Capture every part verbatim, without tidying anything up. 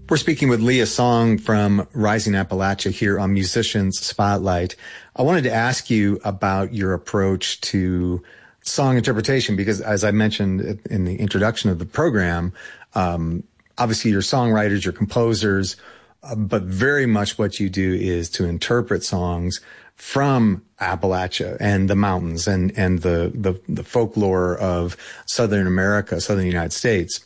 We're speaking with Leah Song from Rising Appalachia here on Musicians Spotlight. I wanted to ask you about your approach to song interpretation, because as I mentioned in the introduction of the program, um, obviously you're songwriters, you're composers, uh, but very much what you do is to interpret songs from Appalachia and the mountains and, and the, the, the folklore of Southern America, Southern United States.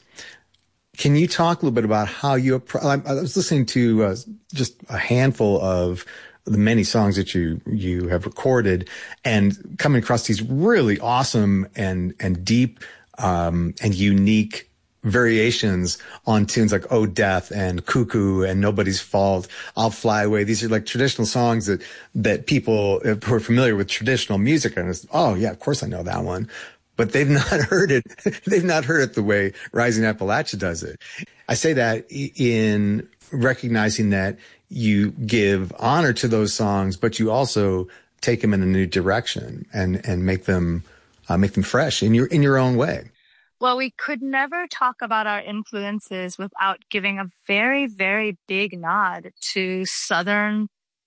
Can you talk a little bit about how you, I was listening to uh, just a handful of the many songs that you, you have recorded and coming across these really awesome and, and deep, um, and unique variations on tunes like Oh Death and Cuckoo and Nobody's Fault, I'll Fly Away. These are like traditional songs that, that people who are familiar with traditional music are, oh yeah, of course I know that one. But they've not heard it. They've not heard it the way Rising Appalachia does it. I say that in recognizing that you give honor to those songs, but you also take them in a new direction and, and make them, uh, make them fresh in your, in your own way. Well, we could never talk about our influences without giving a very, very big nod to Southern,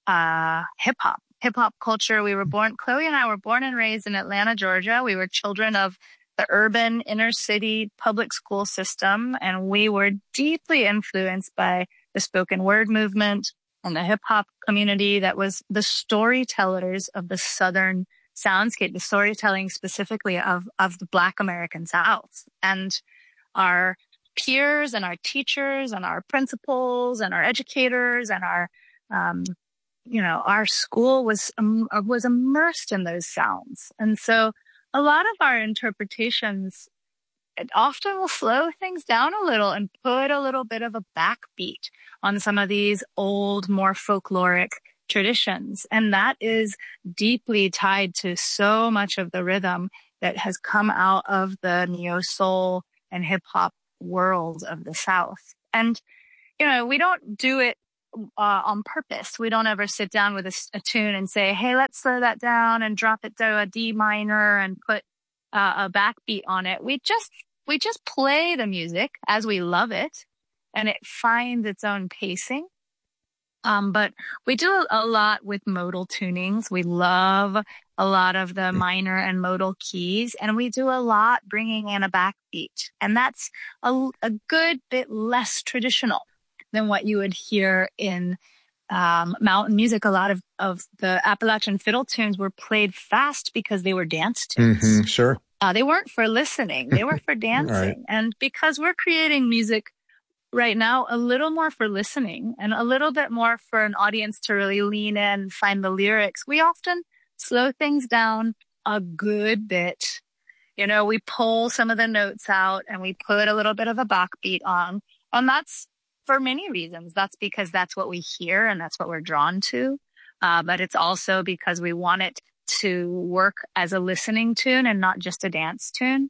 uh, hip hop. Hip hop culture. We were born, Chloe and I were born and raised in Atlanta, Georgia. We were children of the urban inner city public school system, and we were deeply influenced by the spoken word movement and the hip hop community that was the storytellers of the Southern soundscape, the storytelling specifically of, of the Black American South. And our peers and our teachers and our principals and our educators and our, um, you know, our school was, um, was immersed in those sounds. And so a lot of our interpretations, it often will slow things down a little and put a little bit of a backbeat on some of these old, more folkloric traditions. And that is deeply tied to so much of the rhythm that has come out of the neo-soul and hip hop world of the South. And, you know, we don't do it Uh, on purpose. We don't ever sit down with a, a tune and say, hey, let's slow that down and drop it to a D minor and put uh, a backbeat on it. We just, we just play the music as we love it, and it finds its own pacing. Um, but we do a lot with modal tunings. We love a lot of the minor and modal keys, and we do a lot bringing in a backbeat. And that's a, a good bit less traditional than what you would hear in um, mountain music. A lot of, of the Appalachian fiddle tunes were played fast because they were dance tunes. Mm-hmm, sure. Uh, they weren't for listening. They were for dancing. Right. And because we're creating music right now a little more for listening and a little bit more for an audience to really lean in, find the lyrics, we often slow things down a good bit. You know, we pull some of the notes out and we put a little bit of a backbeat on. And that's for many reasons. That's because that's what we hear and that's what we're drawn to. Uh, but it's also because we want it to work as a listening tune and not just a dance tune.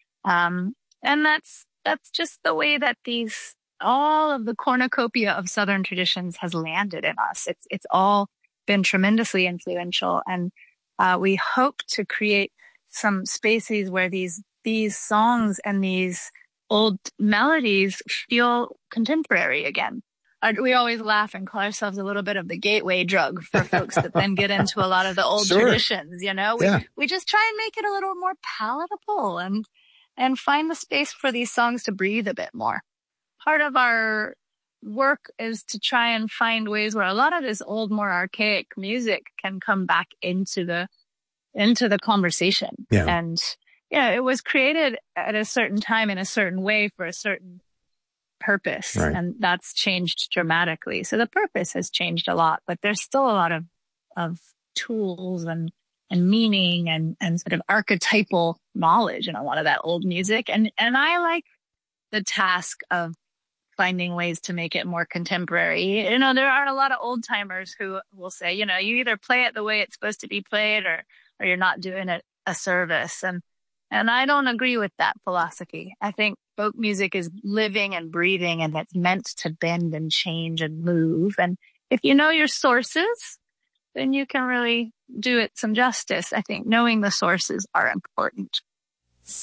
Um, and that's, that's just the way that these, all of the cornucopia of Southern traditions has landed in us. It's, it's all been tremendously influential. And, uh, we hope to create some spaces where these, these songs and these old melodies feel contemporary again. Uh, we always laugh and call ourselves a little bit of the gateway drug for folks that then get into a lot of the old sure. traditions, you know? We, yeah. we just try and make it a little more palatable and, and find the space for these songs to breathe a bit more. Part of our work is to try and find ways where a lot of this old, more archaic music can come back into the, into the conversation. Yeah. And, yeah, it was created at a certain time in a certain way for a certain purpose. Right. And that's changed dramatically. So the purpose has changed a lot, but there's still a lot of, of tools and, and meaning and, and sort of archetypal knowledge in a lot of that old music. And, and I like the task of finding ways to make it more contemporary. You know, there are a lot of old timers who will say, you know, you either play it the way it's supposed to be played or, or you're not doing it a service. And, And I don't agree with that philosophy. I think folk music is living and breathing, and it's meant to bend and change and move. And if you know your sources, then you can really do it some justice. I think knowing the sources are important.